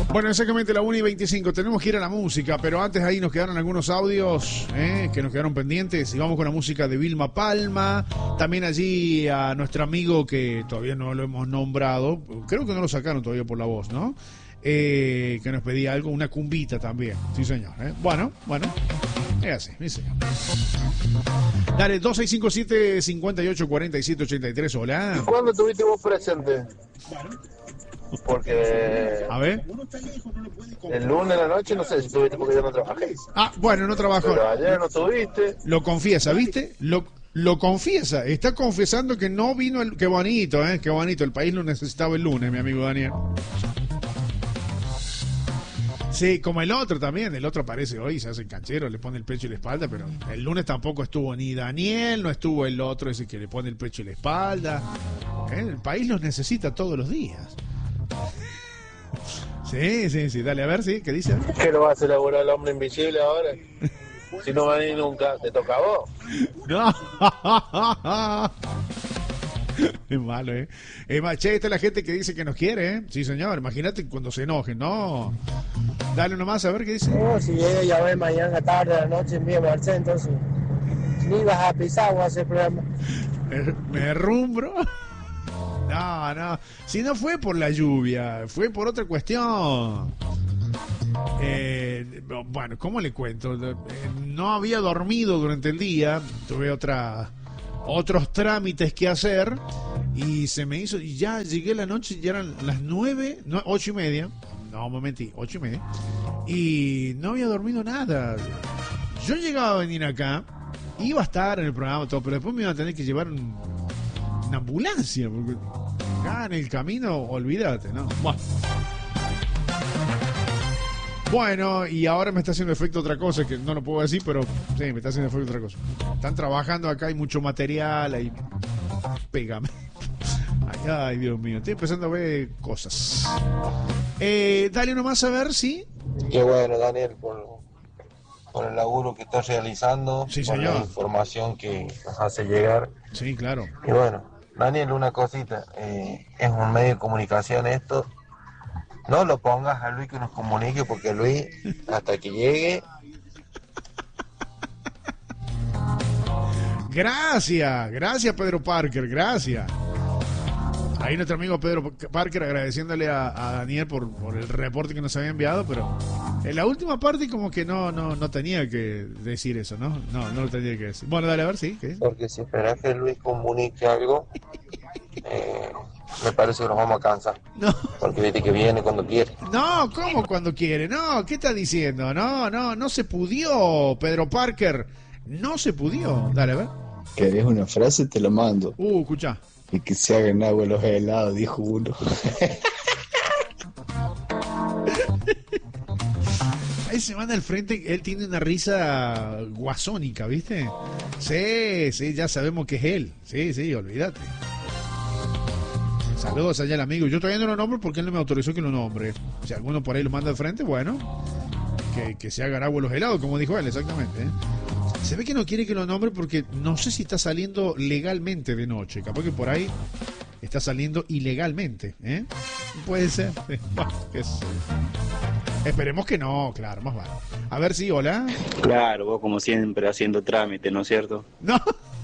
Bueno, exactamente la 1:25. Tenemos que ir a la música, pero antes ahí nos quedaron algunos audios que nos quedaron pendientes. Y vamos con la música de Vilma Palma. También allí a nuestro amigo que todavía no lo hemos nombrado. Creo que no lo sacaron todavía por la voz, ¿no? Que nos pedía algo, una cumbita también. Sí, señor. Bueno. Es así, mi señor. Dale, 2657-584783. Hola. ¿Cuándo tuviste vos presente? Porque A ver. el lunes en la noche no sé si tuviste porque yo no trabajé. Ah, bueno, no trabajó. Pero ayer no tuviste. Lo confiesa, ¿viste? Lo confiesa. Está confesando que no vino el... Qué bonito, ¿eh? Qué bonito. El país lo necesitaba el lunes, mi amigo Daniel. Sí, como el otro también. El otro aparece hoy, se hace el canchero, le pone el pecho y la espalda, pero el lunes tampoco estuvo ni Daniel, no estuvo el otro ese que le pone el pecho y la espalda. El país los necesita todos los días. Sí, dale, a ver, sí, ¿qué dice? ¿Qué lo va a hacer laburar el hombre invisible ahora? Si no va a venir nunca, ¿te toca a vos? No. Es malo, ¿eh? Che, esta es la gente que dice que nos quiere, ¿eh? Sí, señor, imagínate cuando se enojen, no. Dale nomás a ver qué dice. No, si llega ya ve mañana, tarde, a la noche, en vía Marcel, entonces ni vas a pisar o a hacer programa. Me derrumbro. No, si no fue por la lluvia, fue por otra cuestión. Bueno, ¿cómo le cuento? No había dormido durante el día, tuve otros trámites que hacer y se me hizo, y ya llegué la noche, ya eran las 8:30, no, un momentito, 8:30, y no había dormido nada. Yo llegaba a venir acá, iba a estar en el programa todo, pero después me iba a tener que llevar una ambulancia, porque acá en el camino, olvídate, ¿no? Bueno, y ahora me está haciendo efecto otra cosa, que no lo puedo decir, pero sí, me está haciendo efecto otra cosa. Están trabajando acá, hay mucho material, hay... Pégame. Ay, Dios mío, estoy empezando a ver cosas. Dale nomás a ver, ¿sí? Qué bueno, Daniel, por el laburo que estás realizando, Sí, por señor. la información que nos hace llegar. Sí, claro. Y bueno, Daniel, una cosita, es un medio de comunicación esto. No lo pongas a Luis que nos comunique, porque Luis, hasta que llegue... Gracias Pedro Parker, gracias. Ahí nuestro amigo Pedro Parker agradeciéndole a Daniel por el reporte que nos había enviado, pero en la última parte como que no tenía que decir eso, ¿no? No lo tenía que decir. Bueno, dale a ver, sí. ¿Qué? Porque si esperas que Luis comunique algo, me parece que nos vamos a cansar. No. Porque viste que viene cuando quiere. No, ¿cómo cuando quiere? No, ¿qué está diciendo? No se pudió, Pedro Parker. No se pudió. Dale, a ver. ¿Querés una frase? Te lo mando. Escuchá. Y que se hagan agua los helados, dijo uno. Ahí se manda al frente, él tiene una risa guasónica, ¿viste? Sí, ya sabemos que es él. Sí, olvídate. Saludos allá al amigo. Yo todavía no lo nombro porque él no me autorizó que lo nombre. Si alguno por ahí lo manda al frente, bueno, que se hagan agua los helados, como dijo él, exactamente. Se ve que no quiere que lo nombre porque no sé si está saliendo legalmente de noche. Capaz que por ahí está saliendo ilegalmente, ¿eh? Puede ser. Bueno, esperemos que no, claro, más vale. A ver si, hola. Claro, vos como siempre haciendo trámite, ¿no es cierto? No,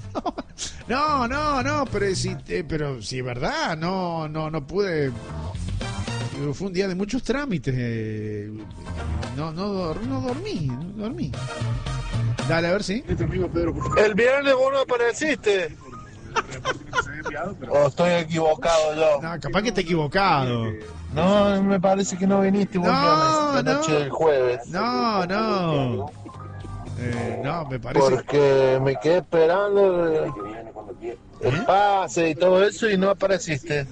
pero si es verdad, no pude. Fue un día de muchos trámites. No dormí. Dale, a ver si. El viernes vos no apareciste. ¿O estoy equivocado yo? No, capaz que esté equivocado. No, me parece que no viniste vos la noche del jueves. No, me parece. Porque me quedé esperando el pase y todo eso y no apareciste.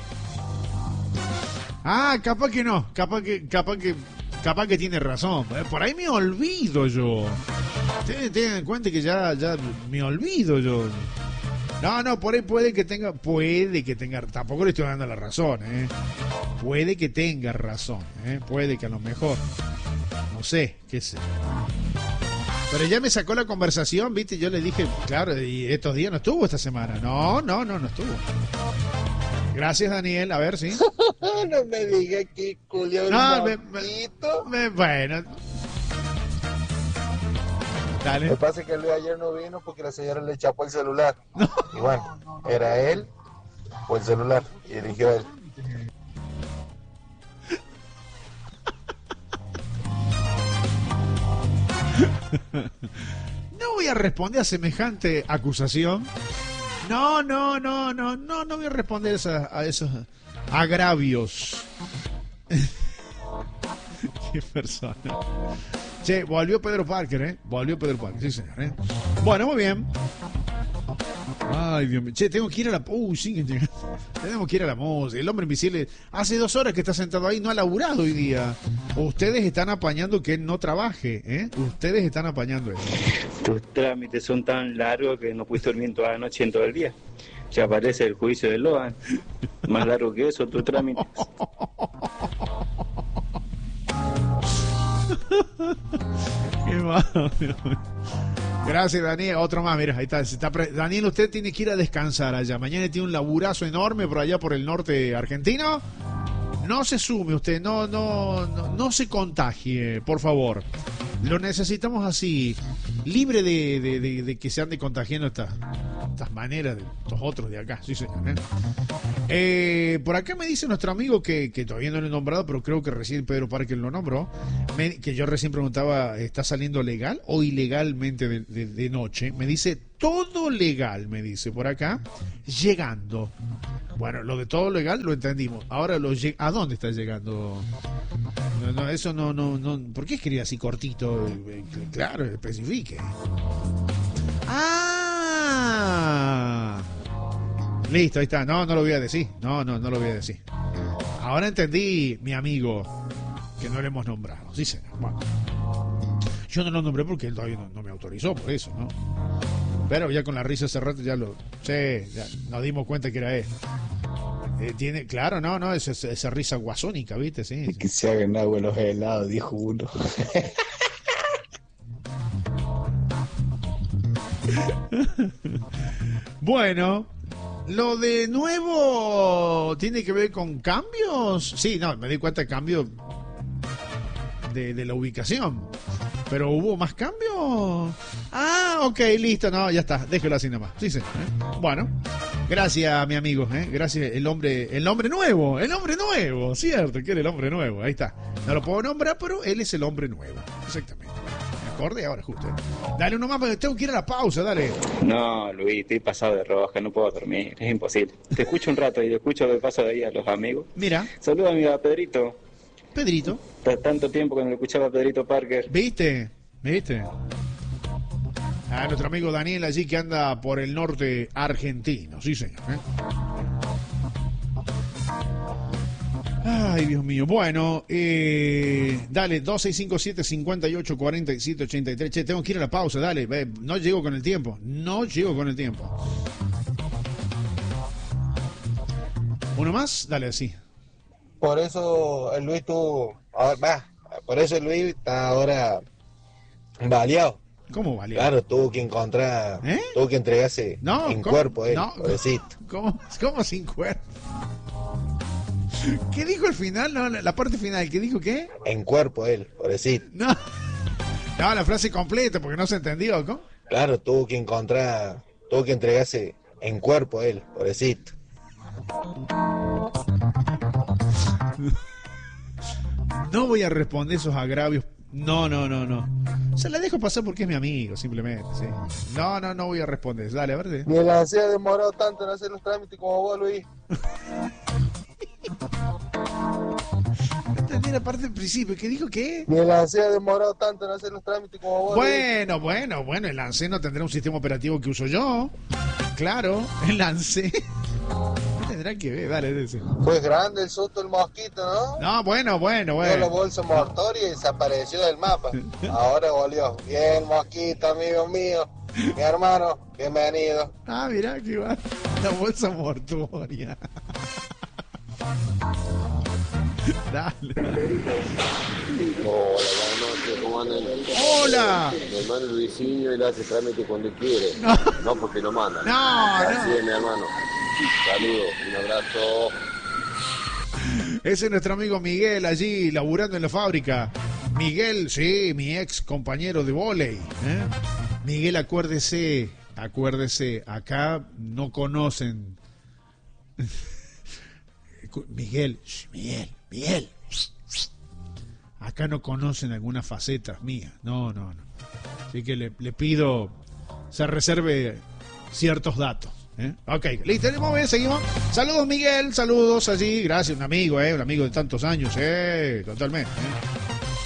Capaz que no. Capaz que tiene razón. Por ahí me olvido yo. Ten en cuenta que ya me olvido yo. No, por ahí puede que tenga, tampoco le estoy dando la razón, puede que tenga razón, puede que a lo mejor, no sé, qué sé. Pero ya me sacó la conversación, viste, yo le dije, claro, y estos días no estuvo esta semana, no estuvo. Gracias, Daniel. A ver, sí. No me diga que culió No, un mosquito. Bueno. Me Dale. pasa que Luis ayer no vino porque la señora le chapó el celular. Y bueno, era él o el celular. Y eligió él. No voy a responder a semejante acusación. No voy a responder a esos agravios. Qué persona. Che, volvió Pedro Parker, Volvió Pedro Parker, sí, señor, Bueno, muy bien. Ay, Dios mío. Che, tengo que ir a la... siguen llegando. Tenemos que ir a la música. El hombre invisible hace 2 horas que está sentado ahí, no ha laburado hoy día. Ustedes están apañando que él no trabaje, Ustedes están apañando eso. Tus trámites son tan largos que no pudiste dormir toda la noche y en todo el día. Ya aparece el juicio de Loan. Más largo que eso, tus trámites. Qué malo. Gracias, Daniel. Otro más, mira, ahí está. Daniel, usted tiene que ir a descansar allá. Mañana tiene un laburazo enorme por allá por el norte argentino. No se sume usted, no se contagie, por favor. Lo necesitamos así, libre de que se ande contagiando estas maneras de estos otros de acá. Sí, señor. Por acá me dice nuestro amigo que todavía no lo he nombrado, pero creo que recién Pedro Parker lo nombró, que yo recién preguntaba, ¿está saliendo legal o ilegalmente de noche? Me dice, todo legal, me dice por acá, llegando. Bueno, lo de todo legal lo entendimos. Ahora, ¿a dónde está llegando? No, eso no. ¿Por qué escribe así cortito? Claro, especifique. ¡Ah! Listo, ahí está. No lo voy a decir. No lo voy a decir. Ahora entendí, mi amigo, que no le hemos nombrado. Sí, señor. Bueno. Yo no lo nombré porque él todavía no me autorizó por eso, ¿no? Pero ya con la risa hace rato ya nos dimos cuenta que era él. Tiene, claro, esa risa guasónica, ¿viste? Sí. Que se hagan agua los helados, dijo uno. Bueno, lo de nuevo tiene que ver con cambios. Sí, me di cuenta de cambio de la ubicación. Pero hubo más cambios. Ah, ok, listo, ya está, déjelo así nomás. Sí, sí. Bueno, gracias, mi amigo, gracias, el hombre nuevo, cierto, que era el hombre nuevo, ahí está. No lo puedo nombrar, pero él es el hombre nuevo, exactamente. Me acordé ahora justo. Dale uno más, porque tengo que ir a la pausa, dale. No, Luis, estoy pasado de roja, no puedo dormir, es imposible. Te escucho un rato y te escucho de paso de ahí a los amigos. Mira. Saluda a mi amigo Pedrito. Pedrito. Tanto tiempo que no le escuchaba a Pedrito Parker. ¿Viste? Nuestro amigo Daniel allí que anda por el norte argentino. Sí, señor. Ay, Dios mío. Bueno, dale, 2657-5847-83. Che, tengo que ir a la pausa, dale. No llego con el tiempo. ¿Uno más? Dale, así. Por eso el Luis por eso el Luis está ahora baleado. ¿Cómo baleado? Claro, tuvo que entregarse en cuerpo él, pobrecito. ¿Cómo sin cuerpo? ¿Qué dijo al final? No, la parte final, ¿qué dijo qué? En cuerpo él, pobrecito. No, la frase completa porque no se entendió, ¿cómo? Claro, tuvo que entregarse en cuerpo él, pobrecito. No voy a responder esos agravios. No. Se la dejo pasar porque es mi amigo, simplemente, sí. No voy a responder. Dale, a ver. Ni el ANSES ha demorado tanto en hacer los trámites como vos, Luis. No entendí la parte del principio. ¿Qué dijo qué? Ni el ANSES ha demorado tanto en hacer los trámites como vos, Bueno, el ANSES no tendrá un sistema operativo que uso yo. Claro, el ANSES tendrá que ver, dale, dice. Fue grande el susto del mosquito, ¿no? No, bueno. Dio los bolsos mortorios y desapareció del mapa. Ahora volvió. Bien, mosquito, amigo mío. Mi hermano, bienvenido. Ah, mirá que va. La bolsa mortuoria. Dale. Hola, buenas noches, ¿cómo andan? Hola. Mi hermano Luisinho, él hace trámite cuando quiere. No porque lo mandan. No. Así es, mi hermano. Saludos, un abrazo. Ese es nuestro amigo Miguel allí laburando en la fábrica. Miguel, sí, mi ex compañero de vóley. Miguel, acuérdese, acá no conocen. Miguel. Acá no conocen algunas facetas mías. No. Así que le pido se reserve ciertos datos. Ok, listo, muy bien, seguimos. Saludos, Miguel, saludos allí. Gracias, un amigo de tantos años, totalmente.